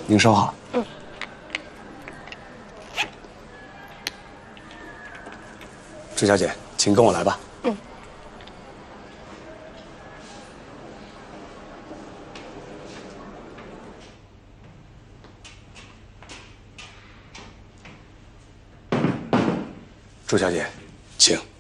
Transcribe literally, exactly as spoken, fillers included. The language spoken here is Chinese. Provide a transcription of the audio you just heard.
您收好。 嗯。 朱小姐，请跟我来吧。 嗯。 朱小姐，请。